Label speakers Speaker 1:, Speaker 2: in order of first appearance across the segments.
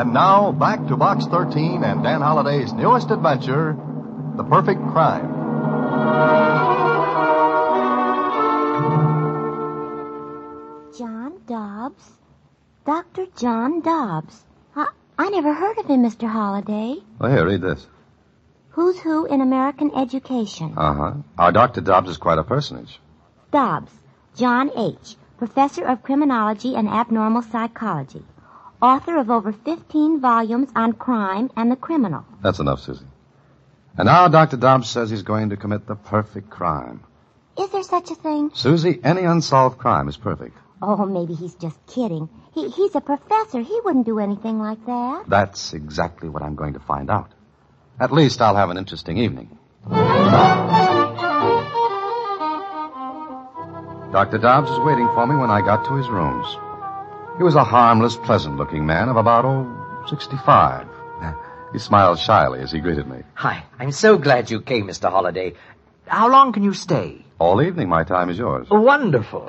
Speaker 1: And now, back to Box 13 and Dan Holliday's newest adventure, The Perfect Crime.
Speaker 2: John Dobbs? Dr. John Dobbs. I never heard of him, Mr. Holliday.
Speaker 3: Well, here, read this.
Speaker 2: Who's Who in American Education.
Speaker 3: Uh-huh. Our Dr. Dobbs is quite a personage.
Speaker 2: Dobbs, John H., Professor of Criminology and Abnormal Psychology. Author of over 15 volumes on crime and the criminal.
Speaker 3: That's enough, Susie. And now Dr. Dobbs says he's going to commit the perfect crime.
Speaker 2: Is there such a thing?
Speaker 3: Susie, any unsolved crime is perfect.
Speaker 2: Oh, maybe he's just kidding. He's a professor. He wouldn't do anything like that.
Speaker 3: That's exactly what I'm going to find out. At least I'll have an interesting evening. Dr. Dobbs was waiting for me when I got to his rooms. He was a harmless, pleasant-looking man of about, 65. He smiled shyly as he greeted me.
Speaker 4: Hi, I'm so glad you came, Mr. Holliday. How long can you stay?
Speaker 3: All evening, my time is yours.
Speaker 4: Wonderful.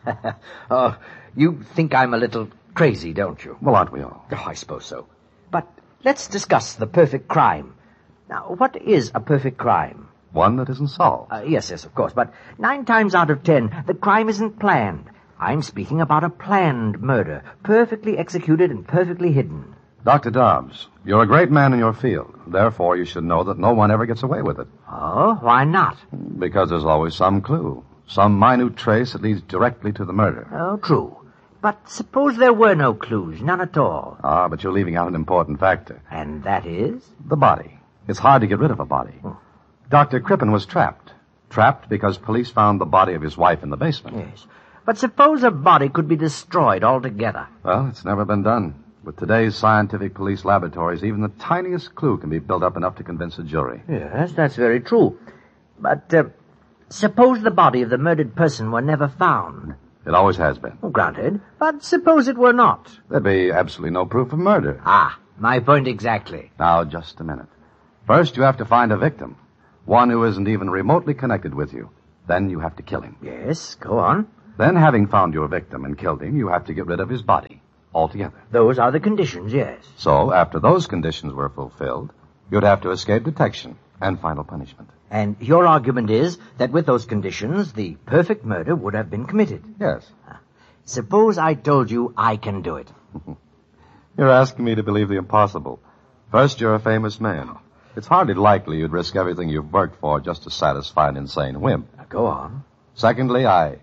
Speaker 4: Oh, you think I'm a little crazy, don't you?
Speaker 3: Well, aren't we all?
Speaker 4: Oh, I suppose so. But let's discuss the perfect crime. Now, what is a perfect crime?
Speaker 3: One that isn't solved.
Speaker 4: Yes, of course. But 9 times out of 10, the crime isn't planned. I'm speaking about a planned murder, perfectly executed and perfectly hidden.
Speaker 3: Dr. Dobbs, you're a great man in your field. Therefore, you should know that no one ever gets away with it.
Speaker 4: Oh, why not?
Speaker 3: Because there's always some clue, some minute trace that leads directly to the murder.
Speaker 4: Oh, true. But suppose there were no clues, none at all.
Speaker 3: Ah, but you're leaving out an important factor.
Speaker 4: And that is?
Speaker 3: The body. It's hard to get rid of a body. Dr. Crippen was trapped. Trapped because police found the body of his wife in the basement.
Speaker 4: Yes. But suppose a body could be destroyed altogether.
Speaker 3: Well, it's never been done. With today's scientific police laboratories, even the tiniest clue can be built up enough to convince a jury.
Speaker 4: Yes, that's very true. But suppose the body of the murdered person were never found.
Speaker 3: It always has been.
Speaker 4: Granted. But suppose it were not.
Speaker 3: There'd be absolutely no proof of murder.
Speaker 4: Ah, my point exactly.
Speaker 3: Now, just a minute. First, you have to find a victim. One who isn't even remotely connected with you. Then you have to kill him.
Speaker 4: Yes, go on.
Speaker 3: Then, having found your victim and killed him, you have to get rid of his body altogether.
Speaker 4: Those are the conditions, yes.
Speaker 3: So, after those conditions were fulfilled, you'd have to escape detection and final punishment.
Speaker 4: And your argument is that with those conditions, the perfect murder would have been committed.
Speaker 3: Yes.
Speaker 4: Suppose I told you I can do it.
Speaker 3: You're asking me to believe the impossible. First, you're a famous man. It's hardly likely you'd risk everything you've worked for just to satisfy an insane whim.
Speaker 4: Now, go on.
Speaker 3: Secondly, I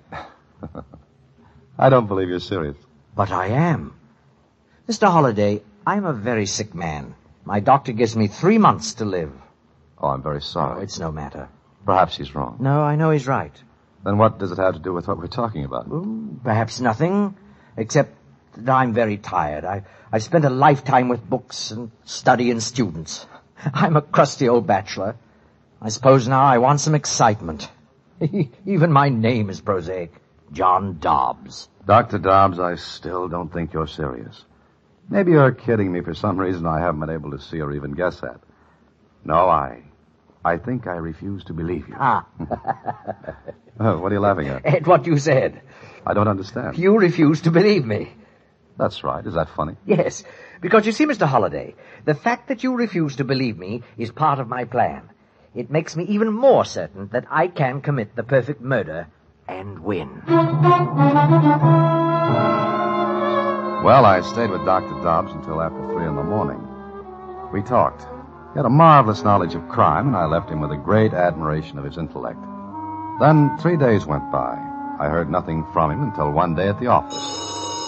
Speaker 3: don't believe you're serious.
Speaker 4: But I am. Mr. Holliday, I'm a very sick man. My doctor gives me 3 months to live.
Speaker 3: Oh, I'm very sorry.
Speaker 4: Oh, it's no matter.
Speaker 3: Perhaps he's wrong.
Speaker 4: No, I know he's right.
Speaker 3: Then what does it have to do with what we're talking about?
Speaker 4: Perhaps nothing, except that I'm very tired. I've spent a lifetime with books and study and students. I'm a crusty old bachelor. I suppose now I want some excitement. Even my name is prosaic. John Dobbs.
Speaker 3: Dr. Dobbs, I still don't think you're serious. Maybe you're kidding me for some reason I haven't been able to see or even guess at. No, I think I refuse to believe you.
Speaker 4: Ah.
Speaker 3: Oh, what are you laughing at?
Speaker 4: At what you said.
Speaker 3: I don't understand.
Speaker 4: You refuse to believe me.
Speaker 3: That's right. Is that funny?
Speaker 4: Yes, because you see, Mr. Holliday, the fact that you refuse to believe me is part of my plan. It makes me even more certain that I can commit the perfect murder and win.
Speaker 3: Well, I stayed with Dr. Dobbs until after 3 a.m. We talked. He had a marvelous knowledge of crime, and I left him with a great admiration of his intellect. Then 3 days went by. I heard nothing from him until one day at the office.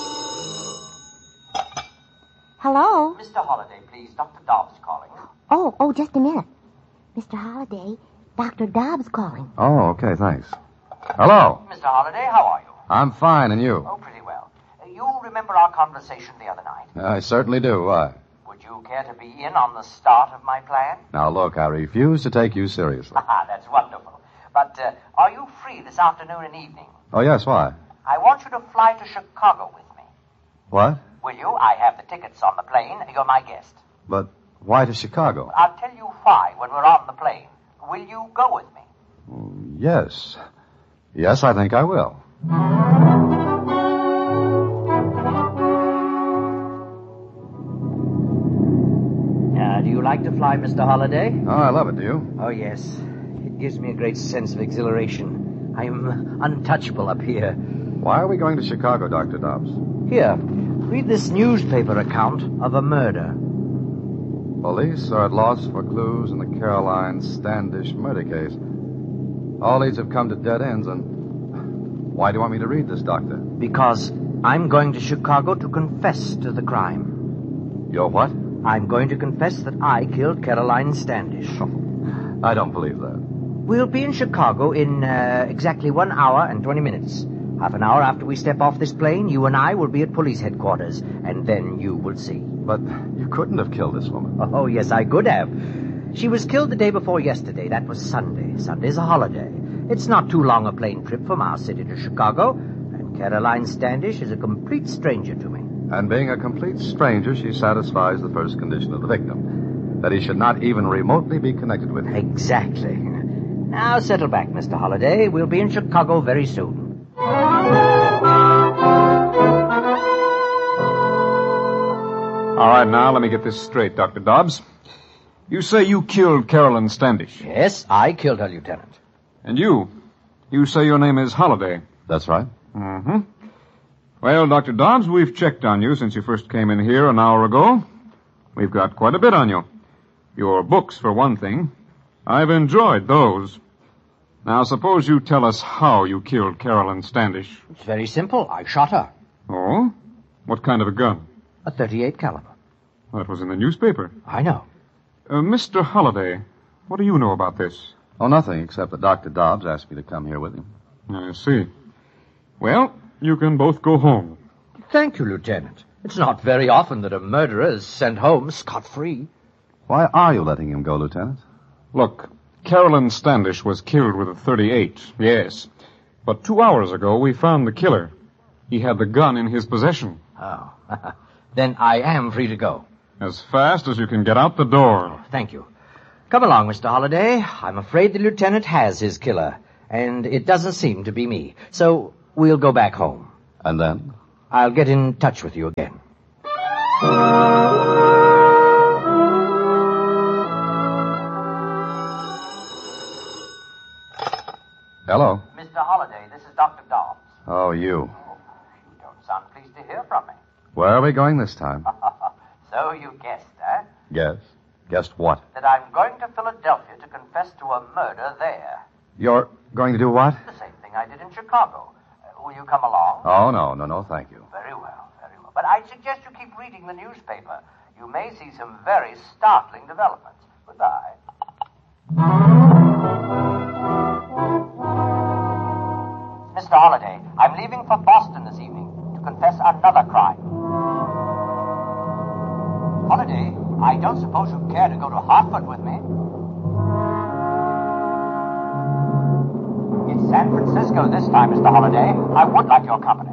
Speaker 2: Hello?
Speaker 4: Mr. Holliday, please. Dr. Dobbs calling.
Speaker 2: Oh, just a minute. Mr. Holliday, Dr. Dobbs calling.
Speaker 3: Oh, okay, thanks. Hello.
Speaker 4: Mr. Holliday, how are you?
Speaker 3: I'm fine, and you?
Speaker 4: Oh, pretty well. You remember our conversation the other night?
Speaker 3: I certainly do. Why?
Speaker 4: Would you care to be in on the start of my plan?
Speaker 3: Now, look, I refuse to take you seriously.
Speaker 4: That's wonderful. But are you free this afternoon and evening?
Speaker 3: Oh, yes, why?
Speaker 4: I want you to fly to Chicago with me.
Speaker 3: What?
Speaker 4: Will you? I have the tickets on the plane. You're my guest.
Speaker 3: But why to Chicago?
Speaker 4: I'll tell you why when we're on the plane. Will you go with me?
Speaker 3: Yes. Yes, I think I will.
Speaker 4: like to fly, Mr. Holliday?
Speaker 3: Oh, I love it, do you?
Speaker 4: Oh, yes. It gives me a great sense of exhilaration. I'm untouchable up here.
Speaker 3: Why are we going to Chicago, Dr. Dobbs?
Speaker 4: Here, read this newspaper account of a murder.
Speaker 3: Police are at loss for clues in the Caroline Standish murder case. All leads have come to dead ends, and... Why do you want me to read this, Doctor?
Speaker 4: Because I'm going to Chicago to confess to the crime.
Speaker 3: You're what?
Speaker 4: I'm going to confess that I killed Caroline Standish.
Speaker 3: I don't believe that.
Speaker 4: We'll be in Chicago in exactly 1 hour and 20 minutes. Half an hour after we step off this plane, you and I will be at police headquarters, and then you will see.
Speaker 3: But you couldn't have killed this woman.
Speaker 4: Oh, yes, I could have. She was killed the day before yesterday. That was Sunday. Sunday's a holiday. It's not too long a plane trip from our city to Chicago, and Caroline Standish is a complete stranger to me.
Speaker 3: And being a complete stranger, she satisfies the first condition of the victim, that he should not even remotely be connected with you.
Speaker 4: Exactly. Now settle back, Mr. Holliday. We'll be in Chicago very soon.
Speaker 5: All right, now, let me get this straight, Dr. Dobbs. You say you killed Caroline Standish.
Speaker 4: Yes, I killed her, Lieutenant.
Speaker 5: And you say your name is Holliday.
Speaker 3: That's right.
Speaker 5: Mm-hmm. Well, Dr. Dobbs, we've checked on you since you first came in here an hour ago. We've got quite a bit on you. Your books, for one thing. I've enjoyed those. Now, suppose you tell us how you killed Caroline Standish.
Speaker 4: It's very simple. I shot her.
Speaker 5: Oh? What kind of a gun?
Speaker 4: A .38 caliber.
Speaker 5: That was in the newspaper.
Speaker 4: I know.
Speaker 5: Mr. Holliday, what do you know about this?
Speaker 3: Oh, nothing, except that Dr. Dobbs asked me to come here with him.
Speaker 5: I see. Well, you can both go home.
Speaker 4: Thank you, Lieutenant. It's not very often that a murderer is sent home scot-free.
Speaker 3: Why are you letting him go, Lieutenant?
Speaker 5: Look, Caroline Standish was killed with a .38, yes. But 2 hours ago, we found the killer. He had the gun in his possession.
Speaker 4: Oh, then I am free to go.
Speaker 5: As fast as you can get out the door.
Speaker 4: Thank you. Come along, Mr. Holliday. I'm afraid the lieutenant has his killer, and it doesn't seem to be me. So we'll go back home.
Speaker 3: And then?
Speaker 4: I'll get in touch with you again.
Speaker 3: Hello.
Speaker 4: Mr. Holliday, this is Dr. Dobbs.
Speaker 3: Oh, you.
Speaker 4: You don't sound pleased to hear from me.
Speaker 3: Where are we going this time?
Speaker 4: So you guessed, eh?
Speaker 3: Guess. Guessed what?
Speaker 4: That I'm going to Philadelphia to confess to a murder there.
Speaker 3: You're going to do what?
Speaker 4: The same thing I did in Chicago. Will you come along?
Speaker 3: Oh, no, thank you.
Speaker 4: Very well, very well. But I'd suggest you keep reading the newspaper. You may see some very startling developments. Goodbye. Mr. Holliday, I'm leaving for Boston this evening to confess another crime. Holliday, I don't suppose you'd care to go to Hartford with me? It's San Francisco this time, Mr. Holliday. I would like your company.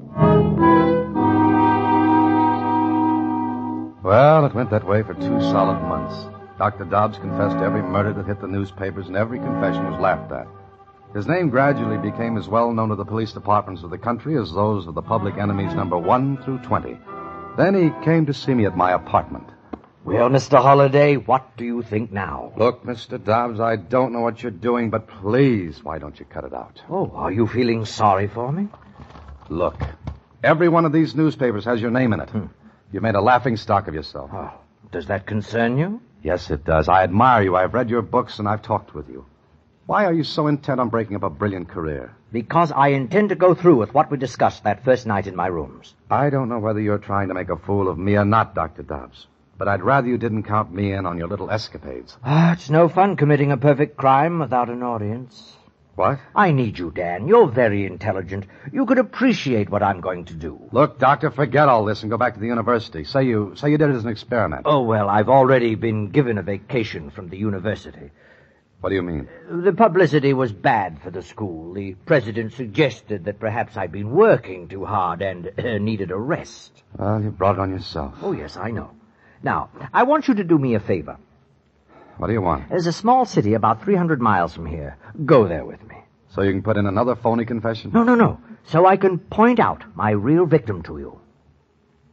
Speaker 3: Well, it went that way for 2 solid months. Dr. Dobbs confessed to every murder that hit the newspapers, and every confession was laughed at. His name gradually became as well known to the police departments of the country as those of the public enemies number 1 through 20. Then he came to see me at my apartment.
Speaker 4: Well, Mr. Holliday, what do you think now?
Speaker 3: Look, Mr. Dobbs, I don't know what you're doing, but please, why don't you cut it out?
Speaker 4: Oh, are you feeling sorry for me?
Speaker 3: Look, every one of these newspapers has your name in it. You've made a laughing stock of yourself.
Speaker 4: Oh, does that concern you?
Speaker 3: Yes, it does. I admire you. I've read your books, and I've talked with you. Why are you so intent on breaking up a brilliant career?
Speaker 4: Because I intend to go through with what we discussed that first night in my rooms.
Speaker 3: I don't know whether you're trying to make a fool of me or not, Dr. Dobbs. But I'd rather you didn't count me in on your little escapades.
Speaker 4: It's no fun committing a perfect crime without an audience.
Speaker 3: What?
Speaker 4: I need you, Dan. You're very intelligent. You could appreciate what I'm going to do.
Speaker 3: Look, Doctor, forget all this and go back to the university. Say you did it as an experiment.
Speaker 4: Oh, well, I've already been given a vacation from the university.
Speaker 3: What do you mean?
Speaker 4: The publicity was bad for the school. The president suggested that perhaps I'd been working too hard and needed a rest.
Speaker 3: Well, you brought it on yourself.
Speaker 4: Oh, yes, I know. Now, I want you to do me a favor.
Speaker 3: What do you want?
Speaker 4: There's a small city about 300 miles from here. Go there with me.
Speaker 3: So you can put in another phony confession?
Speaker 4: No. So I can point out my real victim to you.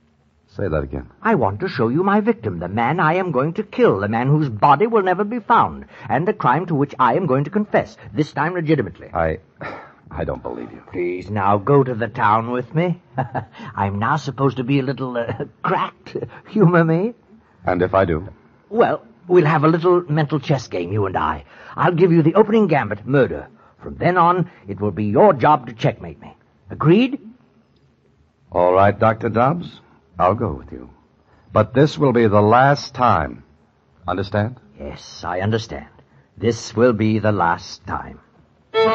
Speaker 3: Say that again.
Speaker 4: I want to show you my victim, the man I am going to kill, the man whose body will never be found, and the crime to which I am going to confess, this time legitimately.
Speaker 3: I don't believe you.
Speaker 4: Please, now go to the town with me. I'm now supposed to be a little cracked. Humor me.
Speaker 3: And if I do?
Speaker 4: Well, we'll have a little mental chess game, you and I. I'll give you the opening gambit, murder. From then on, it will be your job to checkmate me. Agreed?
Speaker 3: All right, Dr. Dobbs. I'll go with you. But this will be the last time. Understand?
Speaker 4: Yes, I understand. This will be the last time.